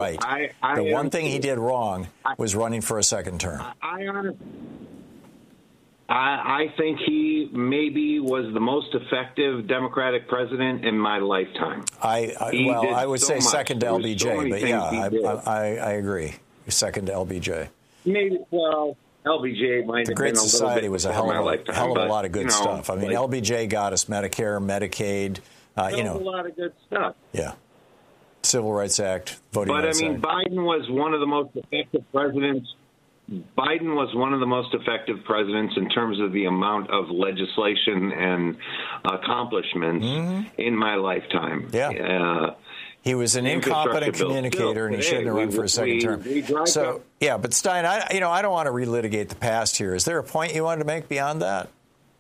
right. The one thing he did wrong was running for a second term. I think he maybe was the most effective Democratic president in my lifetime. I would say second to LBJ, but yeah, I agree. Second to LBJ. Maybe, well, LBJ might have been a little bit. The Great Society was a hell of a lot of good stuff. I mean, LBJ got us Medicare, Medicaid. A lot of good stuff. Yeah. Civil Rights Act, Voting Rights Act. Biden was one of the most effective presidents. Biden was one of the most effective presidents in terms of the amount of legislation and accomplishments in my lifetime. Yeah. He was an incompetent communicator, and he shouldn't have run for a second term. But Stein, I don't want to relitigate the past here. Is there a point you wanted to make beyond that?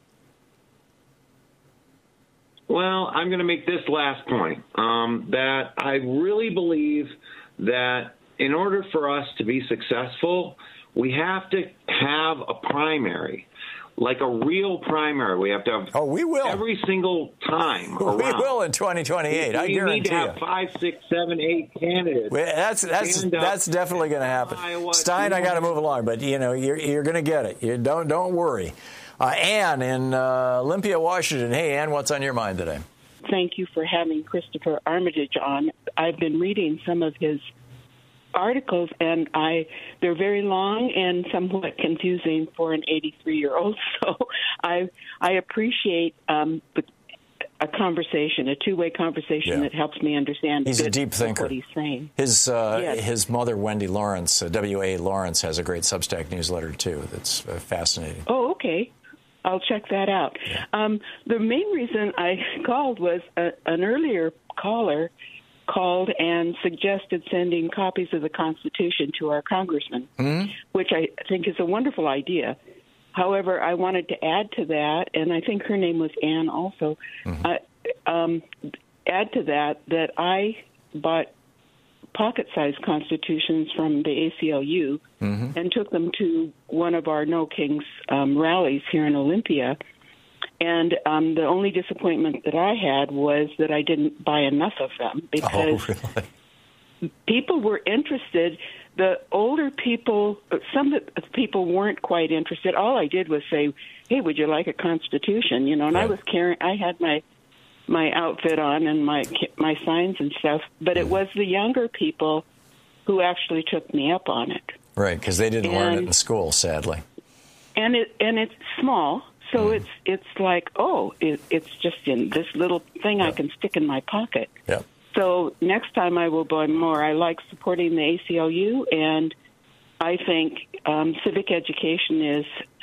Well, I'm going to make this last point, that I really believe that in order for us to be successful, we have to have a primary, like a real primary. We have to have we will. Every single time around. We will in 2028, I guarantee you. We need to have 5, 6, 7, 8 candidates. That's definitely going to happen. Stein, I got to move along, but you're going to get it. Don't worry. Ann in Olympia, Washington. Hey, Ann, what's on your mind today? Thank you for having Christopher Armitage on. I've been reading some of his articles, and they're very long and somewhat confusing for an 83-year-old. So I appreciate a conversation, a two-way conversation that helps me understand. He's a deep thinker. What he's saying. His mother, Wendy Lawrence, W.A. Lawrence, has a great Substack newsletter too. That's fascinating. Oh, okay. I'll check that out. Yeah. The main reason I called was an earlier caller called and suggested sending copies of the Constitution to our congressman, which I think is a wonderful idea. However, I wanted to add to that, and I think her name was Ann also, add to that I bought pocket-sized constitutions from the ACLU and took them to one of our No Kings rallies here in Olympia. And the only disappointment that I had was that I didn't buy enough of them because people were interested. The older people, some of the people weren't quite interested. All I did was say, "Hey, would you like a Constitution?" And I was carrying. I had my outfit on and my signs and stuff, but it was the younger people who actually took me up on it. Right, because they didn't learn it in school, sadly. And it's small. So it's like, it's just in this little thing I can stick in my pocket. Yeah. So next time I will buy more. I like supporting the ACLU, and I think civic education is,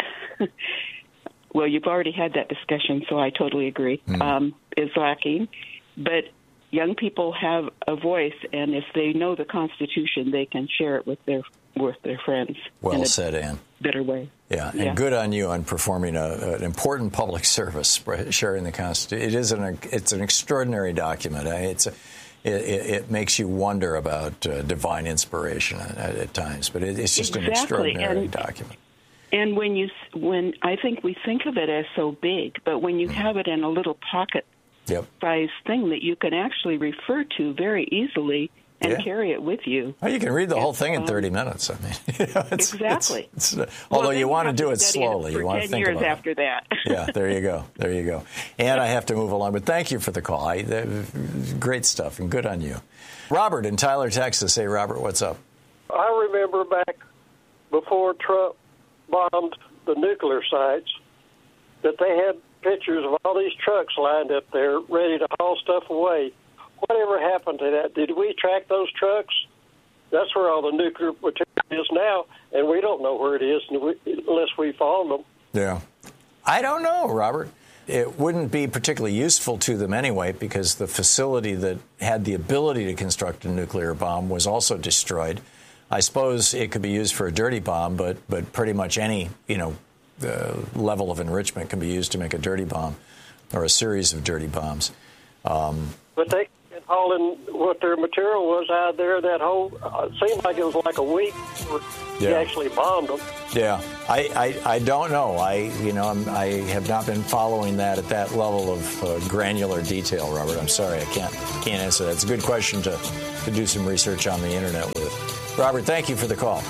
well, you've already had that discussion, so I totally agree, is lacking. But young people have a voice, and if they know the Constitution, they can share it with their friends. Well said, Ann. Better way. Yeah, and good on you on performing an important public service, sharing the Constitution. It's an extraordinary document. It makes you wonder about divine inspiration at times, but it's just an extraordinary document. And when I think we think of it as so big, but when you have it in a little pocket-sized thing that you can actually refer to very easily and carry it with you. Well, you can read the whole thing in 30 minutes. I mean, exactly. Although you want to do it slowly. You want to think about it. 10 years after that. Yeah, there you go. And I have to move along, but thank you for the call. Great stuff, and good on you. Robert in Tyler, Texas. Hey, Robert, what's up? I remember back before Trump bombed the nuclear sites that they had pictures of all these trucks lined up there ready to haul stuff away. Whatever happened to that? Did we track those trucks? That's where all the nuclear material is now, and we don't know where it is unless we found them. Yeah. I don't know, Robert. It wouldn't be particularly useful to them anyway, because the facility that had the ability to construct a nuclear bomb was also destroyed. I suppose it could be used for a dirty bomb, but pretty much any level of enrichment can be used to make a dirty bomb or a series of dirty bombs. But they hauling what their material was out of there. That whole seemed like it was like a week before he actually bombed them. Yeah, I don't know. I have not been following that at that level of granular detail, Robert. I'm sorry, I can't answer that. It's a good question to do some research on the internet with. Robert, thank you for the call.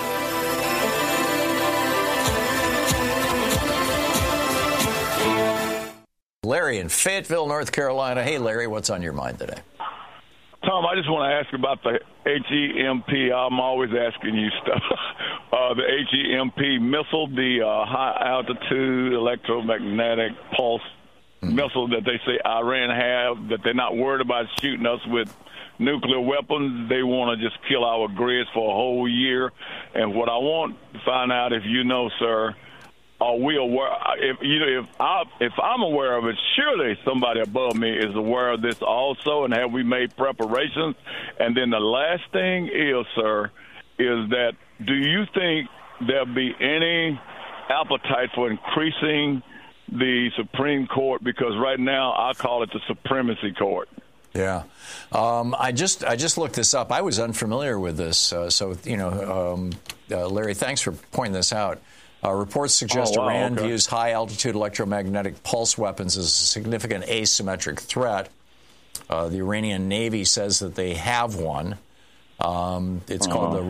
Larry in Fayetteville, North Carolina. Hey, Larry, what's on your mind today? Tom, I just want to ask about the HEMP. I'm always asking you stuff. The HEMP missile, the high-altitude electromagnetic pulse missile that they say Iran have, that they're not worried about shooting us with nuclear weapons. They want to just kill our grids for a whole year. And what I want to find out, if you know, sir, are we aware? If I'm aware of it, surely somebody above me is aware of this also, and have we made preparations? And then the last thing is, sir, is that do you think there'll be any appetite for increasing the Supreme Court? Because right now I call it the Supremacy Court. Yeah, I just looked this up. I was unfamiliar with this, Larry, thanks for pointing this out. Reports suggest Iran views high-altitude electromagnetic pulse weapons as a significant asymmetric threat. The Iranian Navy says that they have one. It's called the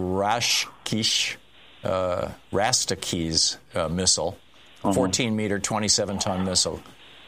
Rastakiz missile, 14-meter, 27-ton missile.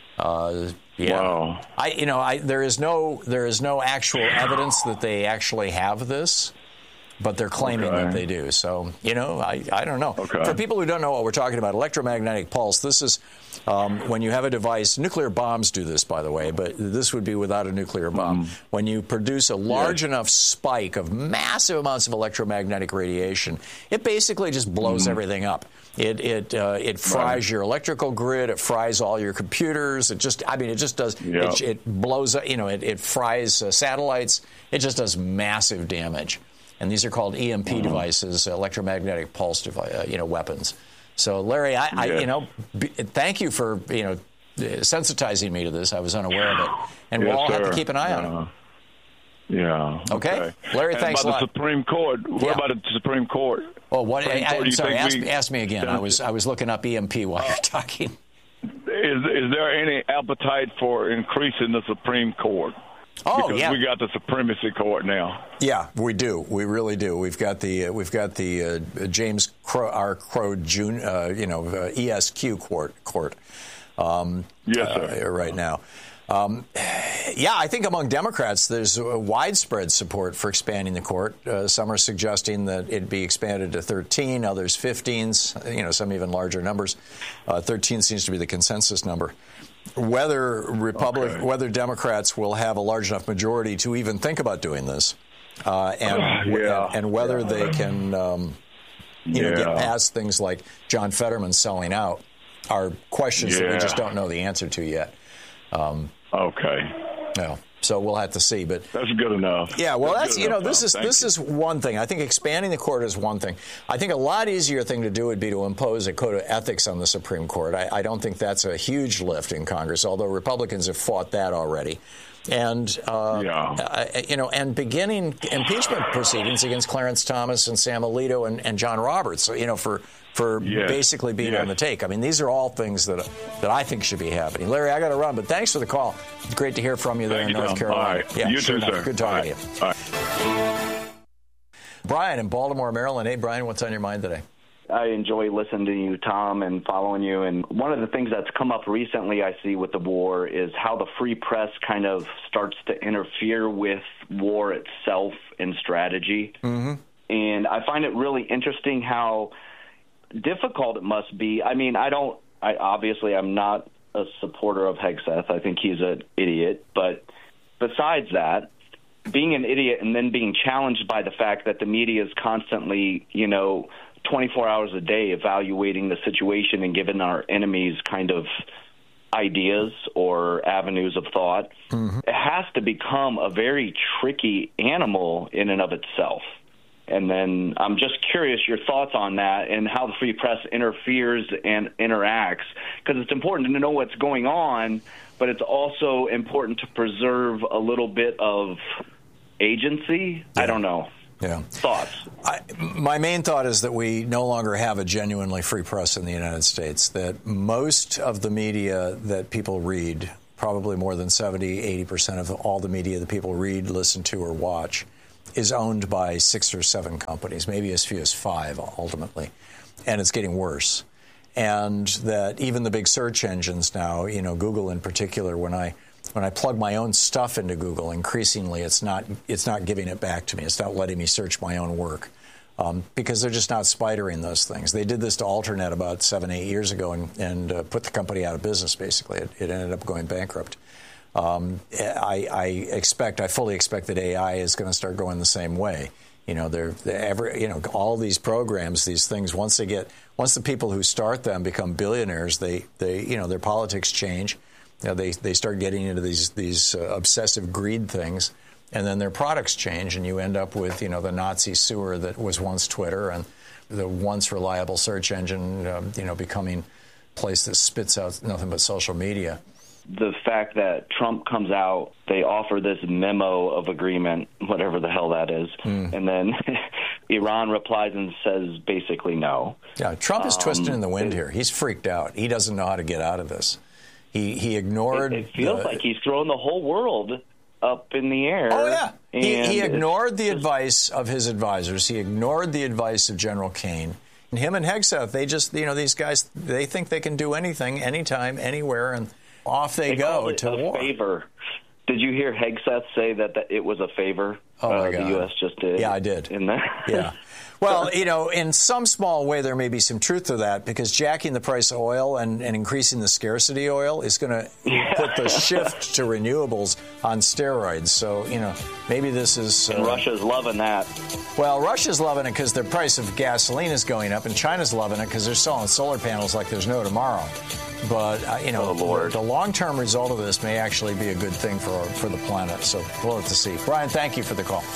Wow. There is no actual evidence that they actually have this, but they're claiming that they do. So, I don't know. Okay. For people who don't know what we're talking about, electromagnetic pulse, this is when you have a device. Nuclear bombs do this, by the way, but this would be without a nuclear bomb. When you produce a large enough spike of massive amounts of electromagnetic radiation, it basically just blows everything up. It fries your electrical grid. It fries all your computers. It just does. It blows up. It fries satellites. It just does massive damage. And these are called EMP devices, electromagnetic pulse weapons. So, Larry, thank you for sensitizing me to this. I was unaware of it, and we'll all have to keep an eye on it. Yeah. Okay. Larry, thanks a lot. About the Supreme Court. What about the Supreme Court? Oh, what? I'm sorry. Ask me again. I was looking up EMP while you're talking. Is there any appetite for increasing the Supreme Court? Oh, because we got the Supremacy Court now. Yeah, we do. We really do. We've got the James R. Crow Jr. ESQ court. Yes, sir. Right now. I think among Democrats there's widespread support for expanding the court. Some are suggesting that it be expanded to 13, others 15s. Some even larger numbers. 13 seems to be the consensus number. Whether Democrats will have a large enough majority to even think about doing this, and whether they can, get past things like John Fetterman selling out, are questions that we just don't know the answer to yet. So we'll have to see, but that's good enough. Yeah, well, this is one thing. I think expanding the court is one thing. I think a lot easier thing to do would be to impose a code of ethics on the Supreme Court. I don't think that's a huge lift in Congress, although Republicans have fought that already. And and beginning impeachment proceedings against Clarence Thomas and Sam Alito and John Roberts, for basically being on the take. I mean, these are all things that I think should be happening. Larry, I got to run, but thanks for the call. It's great to hear from you there in North Carolina. All right. Yeah, you too, enough. sir. Good talking to you. All right. Brian in Baltimore, Maryland. Hey, Brian, what's on your mind today? I enjoy listening to you, Tom, and following you. And one of the things that's come up recently, I see, with the war is how the free press kind of starts to interfere with war itself and strategy. Mm-hmm. And I find it really interesting how difficult it must be. I mean, obviously I'm not a supporter of Hegseth. I think he's an idiot. But besides that, being an idiot and then being challenged by the fact that the media is constantly, 24 hours a day evaluating the situation and giving our enemies kind of ideas or avenues of thought, it has to become a very tricky animal in and of itself. And then I'm just curious your thoughts on that and how the free press interferes and interacts, because it's important to know what's going on, but it's also important to preserve a little bit of agency. Yeah. I don't know. Yeah. Thoughts? My main thought is that we no longer have a genuinely free press in the United States, that most of the media that people read, probably more than 70-80% of all the media that people read, listen to, or watch, is owned by 6 or 7 companies, maybe as few as 5 ultimately, and it's getting worse. And that even the big search engines now, Google in particular, when I plug my own stuff into Google, increasingly it's not giving it back to me. It's not letting me search my own work because they're just not spidering those things. They did this to Alternet about 7-8 years ago and put the company out of business. Basically, it ended up going bankrupt. I fully expect that AI is going to start going the same way. All these programs, these things, once the people who start them become billionaires, their politics change. They start getting into these obsessive greed things, and then their products change, and you end up with the Nazi sewer that was once Twitter and the once reliable search engine, becoming a place that spits out nothing but social media. The fact that Trump comes out, they offer this memo of agreement, whatever the hell that is, and then Iran replies and says basically no. Yeah, Trump is twisting in the wind here. He's freaked out. He doesn't know how to get out of this. He ignored. It feels like he's thrown the whole world up in the air. Oh yeah, he ignored the advice of his advisors. He ignored the advice of General Kane. And him and Hegseth, they just these guys, they think they can do anything, anytime, anywhere, and off they go to war. Favor. Did you hear Hegseth say that it was a favor? Oh my God. The U.S. just did. Yeah, I did. In that. Yeah. Well, in some small way, there may be some truth to that, because jacking the price of oil and increasing the scarcity of oil is going to put the shift to renewables on steroids. So, maybe this is... and Russia's loving that. Well, Russia's loving it because the price of gasoline is going up, and China's loving it because they're selling solar panels like there's no tomorrow. But, the long-term result of this may actually be a good thing for the planet. So we'll have to see. Brian, thank you for the call.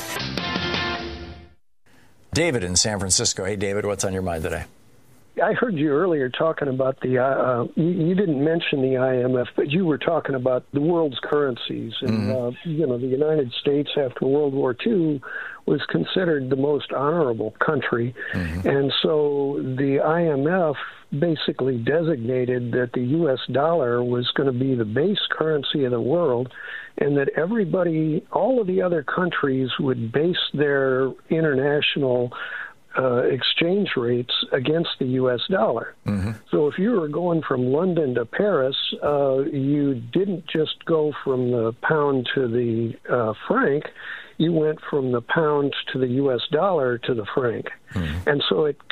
David in San Francisco. Hey, David, what's on your mind today? I heard you earlier talking about you didn't mention the IMF, but you were talking about the world's currencies. And, the United States after World War II was considered the most honorable country. Mm-hmm. And so the IMF basically designated that the U.S. dollar was going to be the base currency of the world, and that all of the other countries would base their international exchange rates against the U.S. dollar. Mm-hmm. So if you were going from London to Paris, you didn't just go from the pound to the franc. You went from the pound to the U.S. dollar to the franc. Mm-hmm. And so it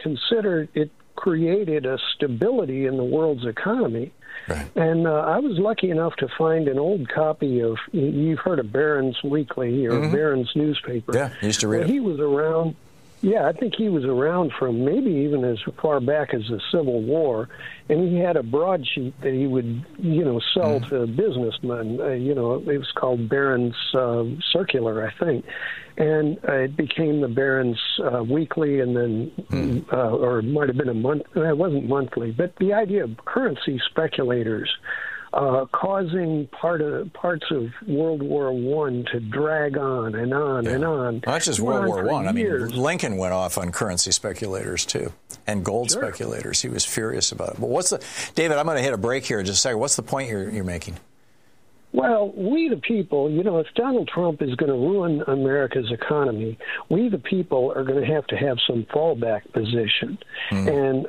created a stability in the world's economy. Right. And I was lucky enough to find an old copy of, you've heard of Barron's Weekly or Barron's newspaper. Yeah, used to read it. He was around, I think he was around from maybe even as far back as the Civil War. And he had a broadsheet that he would, sell to businessmen. It was called Barron's Circular, I think. And it became the Barron's Weekly, and then, or it might have been a month. It wasn't monthly, but the idea of currency speculators causing parts of World War I to drag on and on and on. Well, not just World War I. I mean, Lincoln went off on currency speculators too, and gold speculators. He was furious about it. But David? I'm going to hit a break here in just a second. What's the point you're making? Well, we the people, if Donald Trump is going to ruin America's economy, we the people are going to have some fallback position. And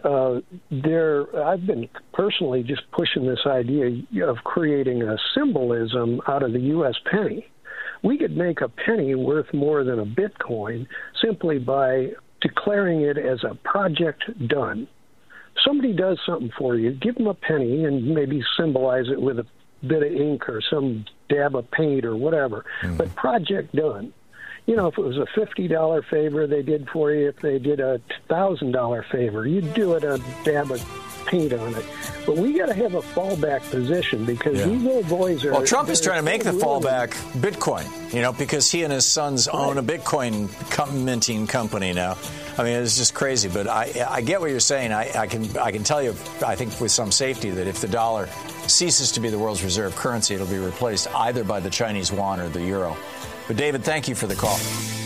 I've been personally just pushing this idea of creating a symbolism out of the U.S. penny. We could make a penny worth more than a Bitcoin simply by declaring it as a project done. Somebody does something for you, give them a penny and maybe symbolize it with a bit of ink or some dab of paint or whatever, but project done. If it was a $50 favor they did for you, if they did a $1,000 favor, you'd do it a dab of paint on it. But we got to have a fallback position because these little boys are... Well, Trump is trying to make the fallback Bitcoin, because he and his sons own a Bitcoin minting company now. I mean, it's just crazy. But I get what you're saying. I can tell you, I think with some safety, that if the dollar ceases to be the world's reserve currency, it'll be replaced either by the Chinese yuan or the euro. But, David, thank you for the call.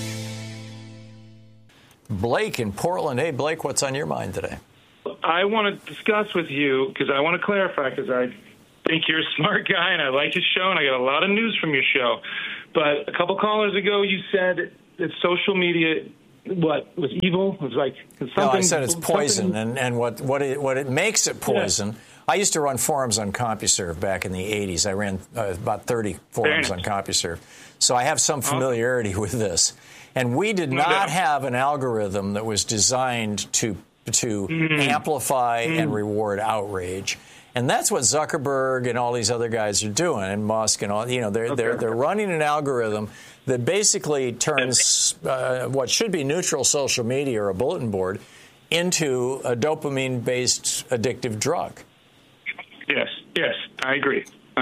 Blake in Portland. Hey, Blake, what's on your mind today? I want to discuss with you, because I want to clarify, because I think you're a smart guy and I like your show and I get a lot of news from your show. But a couple callers ago, you said that social media, was evil? It was like something. No, I said it's poison, and what it makes it poison. Yeah. I used to run forums on CompuServe back in the 80s. I ran about 30 forums on CompuServe. So I have some familiarity with this. And we did not have an algorithm that was designed to amplify and reward outrage. And that's what Zuckerberg and all these other guys are doing, and Musk and all. They're running an algorithm that basically turns what should be neutral social media or a bulletin board into a dopamine-based addictive drug. Yes, I agree.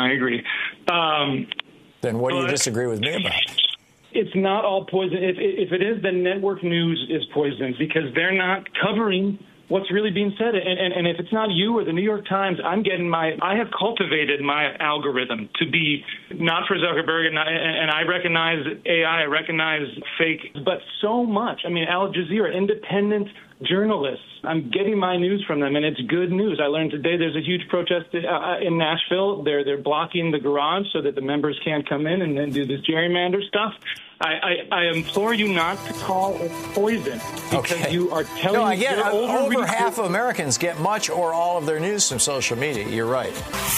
Then what do you disagree with me about? It's not all poison. If it is, then network news is poison because they're not covering what's really being said. And if it's not you or the New York Times, I have cultivated my algorithm to be not for Zuckerberg, and I recognize AI, I recognize fake, but so much. I mean, Al Jazeera, independent journalists. I'm getting my news from them, and it's good news. I learned today there's a huge protest in Nashville. They're blocking the garage so that the members can't come in and then do this gerrymander stuff. I implore you not to call it poison because you are telling. No, again, over half of Americans get much or all of their news from social media. You're right.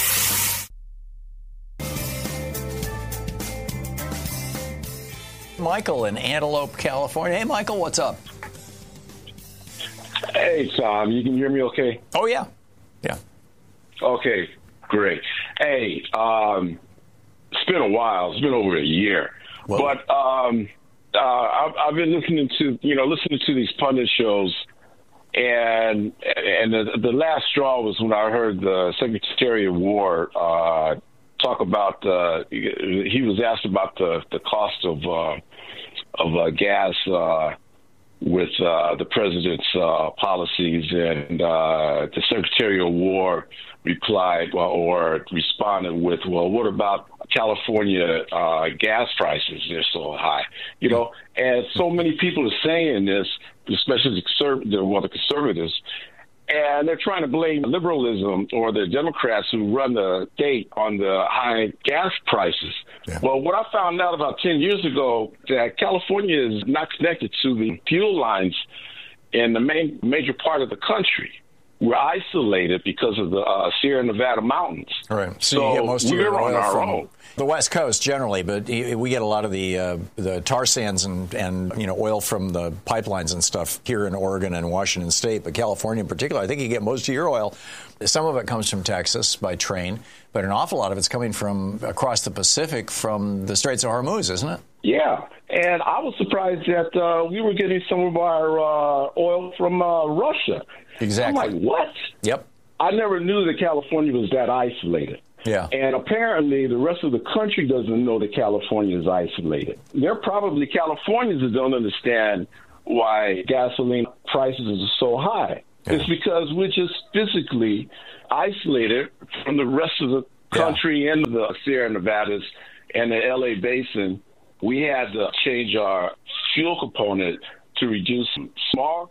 Michael in Antelope, California. Hey, Michael, what's up? Hey, Tom, you can hear me okay? Oh, yeah. Yeah. Okay, great. Hey, it's been a while. It's been over a year. Whoa. But I've been listening to these pundit shows, and the last straw was when I heard the Secretary of War talk about he was asked about the cost of gas with the president's policies, and the Secretary of War replied or responded with, well, what about California gas prices? They're so high, and so many people are saying this, especially the conservatives, and they're trying to blame liberalism or the Democrats who run the state on the high gas prices. Yeah. Well, what I found out about 10 years ago, that California is not connected to the fuel lines in the major part of the country. We're isolated because of the Sierra Nevada mountains. All right. So you get most of your oil from the West Coast generally, but we get a lot of the tar sands and oil from the pipelines and stuff here in Oregon and Washington State, but California in particular. I think you get most of your oil. Some of it comes from Texas by train, but an awful lot of it's coming from across the Pacific from the Straits of Hormuz, isn't it? Yeah, and I was surprised that we were getting some of our oil from Russia. Exactly. I'm like, what? Yep. I never knew that California was that isolated. Yeah. And apparently the rest of the country doesn't know that California is isolated. There are probably Californians that don't understand why gasoline prices are so high. Yeah. It's because we're just physically isolated from the rest of the country and the Sierra Nevadas and the LA Basin. We had to change our fuel component to reduce smog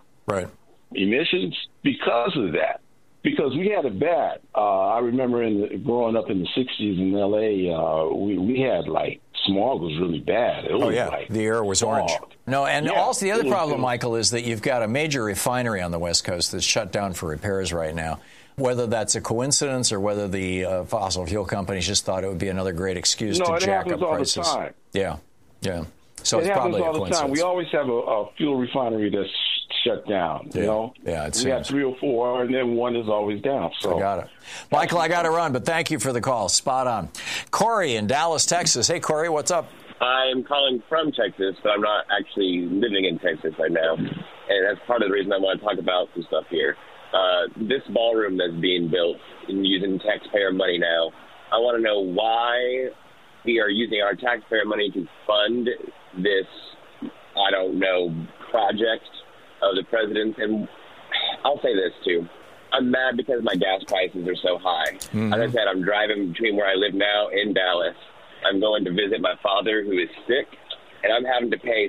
emissions because of that. Because we had it bad. I remember growing up in the 60s in L.A., we had, smog was really bad. It was the air was orange. No, and also the other problem, Michael, is that you've got a major refinery on the West Coast that's shut down for repairs right now. Whether that's a coincidence or whether the fossil fuel companies just thought it would be another great excuse to jack up prices. All the time. Yeah. So it's probably a coincidence. All the time. We always have a fuel refinery that's shut down, Yeah, it seems. We have 3 or 4, and then one is always down. So I got it. Michael, I got to run, but thank you for the call. Spot on. Corey in Dallas, Texas. Hey, Corey, what's up? I'm calling from Texas, but I'm not actually living in Texas right now. And that's part of the reason I want to talk about some stuff here. this ballroom that's being built and using taxpayer money now, I want to know why we are using our taxpayer money to fund this, I don't know, project of the president's. And I'll say this, too. I'm mad because my gas prices are so high. Mm-hmm. As I said, I'm driving between where I live now in Dallas. I'm going to visit my father who is sick, and I'm having to pay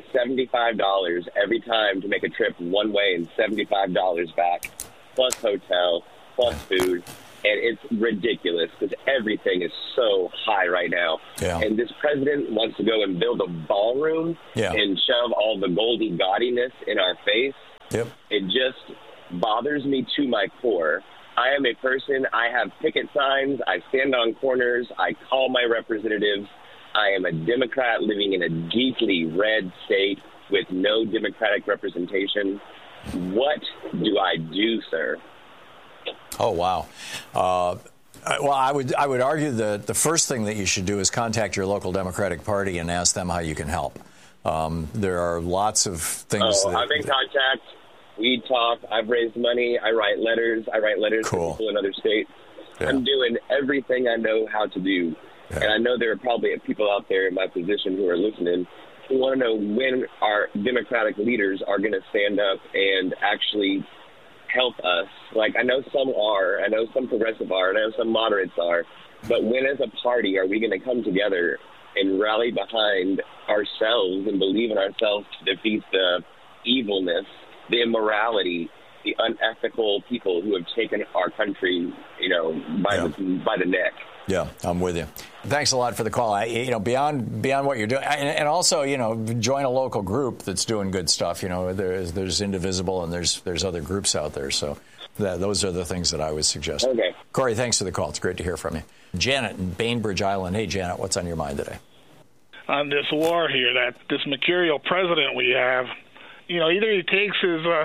$75 every time to make a trip one way and $75 back, plus hotel, plus food. And it's ridiculous because everything is so high right now. Yeah. And this president wants to go and build a ballroom and shove all the goldie gaudiness in our face. Yep. It just bothers me to my core. I am a person, I have picket signs, I stand on corners, I call my representatives. I am a Democrat living in a deeply red state with no Democratic representation. What do I do, sir? Oh, wow. Well, I would argue that the first thing that you should do is contact your local Democratic Party and ask them how you can help. There are lots of things. I'm in contact. We talk. I've raised money. I write letters. Cool. To people in other states. Yeah. I'm doing everything I know how to do. Yeah. And I know there are probably people out there in my position who are listening who want to know when our Democratic leaders are going to stand up and actually help us. Like, I know some are. I know some progressive are. I know some moderates are. But when as a party are we going to come together and rally behind ourselves and believe in ourselves to defeat the evilness, the immorality, the unethical people who have taken our country, by the neck? Yeah, I'm with you. Thanks a lot for the call. Beyond what you're doing, and also, join a local group that's doing good stuff. There's Indivisible and there's other groups out there. So those are the things that I would suggest. Okay. Corey, thanks for the call. It's great to hear from you. Janet in Bainbridge Island. Hey, Janet, what's on your mind today? On this war here, this mercurial president we have. Either he takes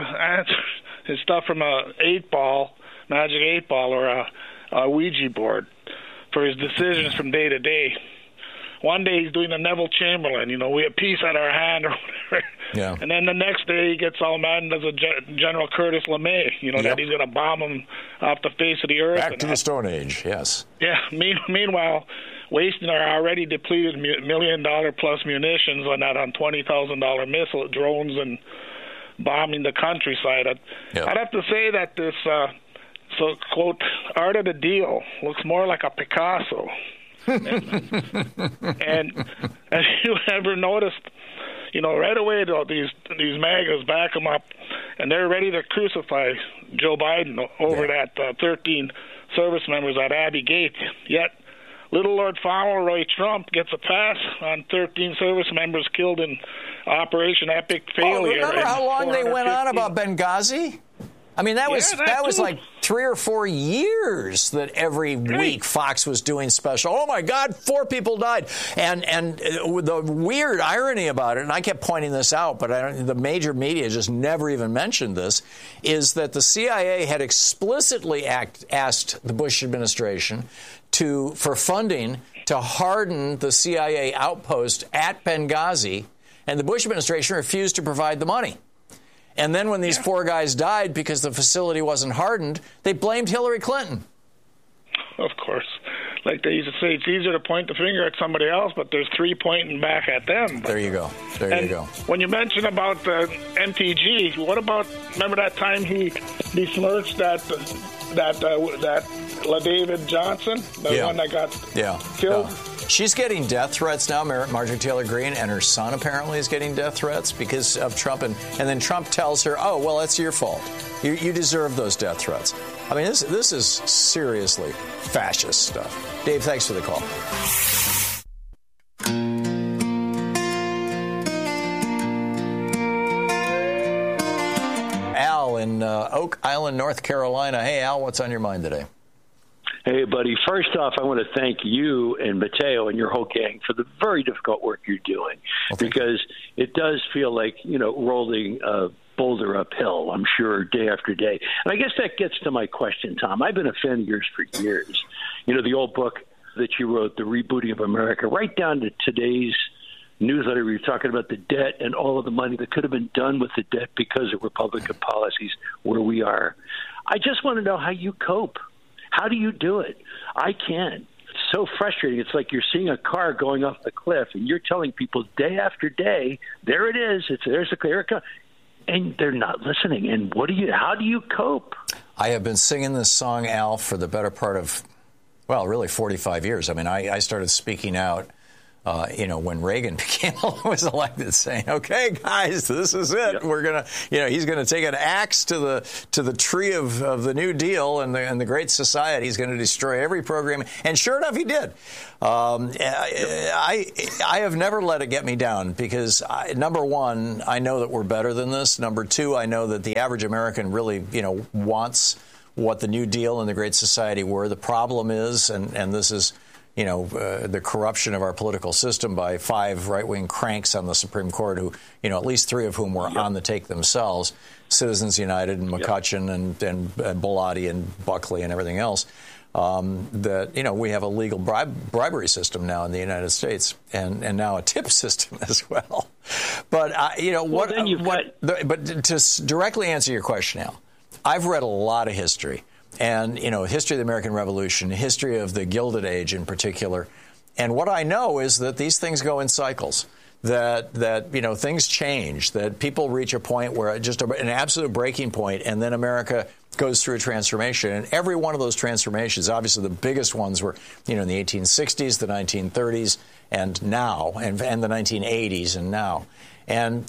his stuff from a magic 8-ball, or a Ouija board for his decisions from day to day. One day he's doing the Neville Chamberlain, we have peace at our hand or whatever. Yeah. And then the next day he gets all mad and does a General Curtis LeMay, that he's going to bomb him off the face of the earth. Back to the Stone Age, yes. Yeah. Meanwhile, wasting our already depleted $1 million plus munitions on $20,000 missile drones and bombing the countryside. I'd have to say that this, quote, art of the deal looks more like a Picasso. and have you ever noticed, right away these MAGAs back them up, and they're ready to crucify Joe Biden over that 13 service members at Abbey Gate. Yet little Lord Fauntleroy Trump gets a pass on 13 service members killed in Operation Epic Failure. Remember how long they went on about Benghazi? I mean, that was like 3 or 4 years that every week Fox was doing special. Oh, my God, 4 people died. And the weird irony about it, and I kept pointing this out, but the major media just never even mentioned this, is that the CIA had explicitly asked the Bush administration for funding to harden the CIA outpost at Benghazi, and the Bush administration refused to provide the money. And then when these 4 guys died because the facility wasn't hardened, they blamed Hillary Clinton. Of course. Like they used to say, it's easier to point the finger at somebody else, but there's 3 pointing back at them. There you go. When you mention about the MTG, what about, remember that time he besmirched that LaDavid Johnson, the one that got killed? She's getting death threats now, Marjorie Taylor Greene, and her son apparently is getting death threats because of Trump. And then Trump tells her, oh, well, that's your fault. You deserve those death threats. I mean, this is seriously fascist stuff. Dave, thanks for the call. Al in Oak Island, North Carolina. Hey, Al, what's on your mind today? Hey, buddy. First off, I want to thank you and Mateo and your whole gang for the very difficult work you're doing, because it does feel like, rolling a boulder uphill, I'm sure, day after day. And I guess that gets to my question, Tom. I've been a fan of yours for years. The old book that you wrote, The Rebooting of America, right down to today's newsletter where you're talking about the debt and all of the money that could have been done with the debt because of Republican policies where we are. I just want to know how you cope. How do you do it? I can't. It's so frustrating. It's like you're seeing a car going off the cliff, and you're telling people day after day, there it is. There's a clear car. And they're not listening. And how do you cope? I have been singing this song, Al, for the better part of, well, really 45 years. I mean, I started speaking out, when Reagan was elected, saying, "Okay, guys, this is it. Yep. We're gonna, he's gonna take an axe to the tree of the New Deal and the Great Society. He's going to destroy every program." And sure enough, he did. I have never let it get me down because, number one, I know that we're better than this. Number two, I know that the average American really, wants what the New Deal and the Great Society were. The problem is, and this is, the corruption of our political system by 5 right-wing cranks on the Supreme Court who, at least 3 of whom were on the take themselves, Citizens United and McCutcheon and Bellotti and Buckley and everything else, that, we have a legal bribery system now in the United States and now a tip system as well. But, but to directly answer your question, Al, I've read a lot of history. And, history of the American Revolution, history of the Gilded Age in particular. And what I know is that these things go in cycles, that things change, that people reach a point where just an absolute breaking point, and then America goes through a transformation. And every one of those transformations, obviously the biggest ones were, in the 1860s, the 1930s, and now, and the 1980s and now. And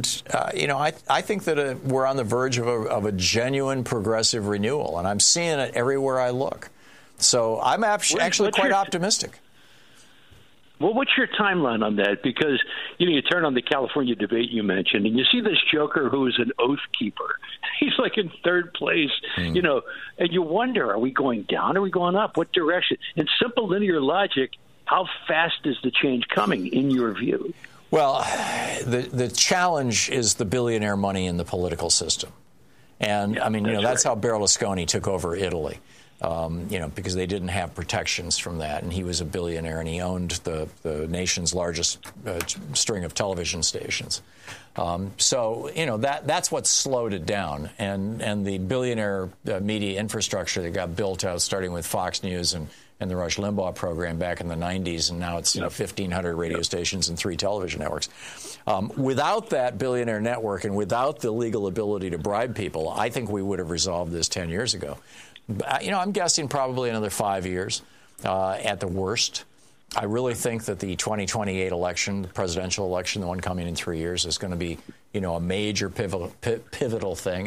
I think that we're on the verge of a genuine progressive renewal, and I'm seeing it everywhere I look. So I'm actually quite optimistic. Well, what's your timeline on that? Because, you turn on the California debate you mentioned, and you see this joker who is an oath keeper. He's like in third place, and you wonder, are we going down? Are we going up? What direction? In simple linear logic, how fast is the change coming, in your view? Well, the challenge is the billionaire money in the political system. And, that's how Berlusconi took over Italy, because they didn't have protections from that. And he was a billionaire, and he owned the nation's largest string of television stations. So, that's what slowed it down. And the billionaire media infrastructure that got built out, starting with Fox News and the Rush Limbaugh program back in the 90s, and now it's 1,500 radio stations and 3 television networks. Without that billionaire network and without the legal ability to bribe people, I think we would have resolved this 10 years ago. I'm guessing probably another 5 years at the worst. I really think that the 2028 election, the presidential election, the one coming in 3 years, is going to be, a major pivotal thing.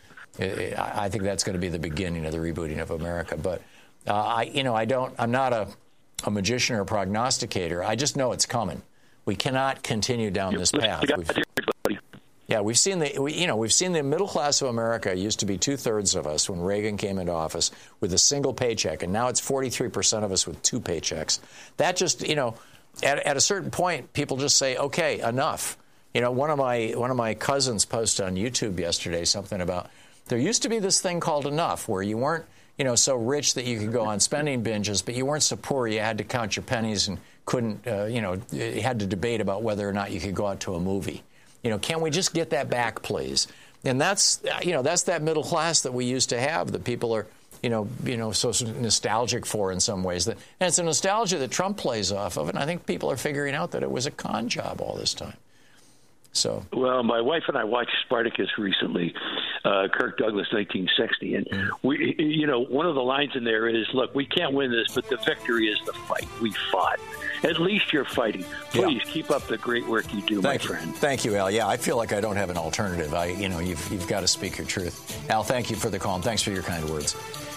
I think that's going to be the beginning of the rebooting of America. But I'm not a magician or a prognosticator. I just know it's coming. We cannot continue down this path. We've seen the middle class of America used to be 2/3 of us when Reagan came into office with a single paycheck, and now it's 43% of us with 2 paychecks. That just, at a certain point, people just say, okay, enough. One of my cousins posted on YouTube yesterday something about there used to be this thing called enough, where you weren't so rich that you could go on spending binges, but you weren't so poor you had to count your pennies and couldn't, you had to debate about whether or not you could go out to a movie. Can we just get that back, please? And that's that middle class that we used to have, that people are, so nostalgic for in some ways. And it's a nostalgia that Trump plays off of, and I think people are figuring out that it was a con job all this time. So, well, my wife and I watched Spartacus recently, Kirk Douglas, 1960, and we, one of the lines in there is, "Look, we can't win this, but the victory is the fight. We fought. At least you're fighting. Please keep up the great work you do, my friend." Thank you, Al. Yeah, I feel like I don't have an alternative. You've got to speak your truth. Al, thank you for the call, and thanks for your kind words.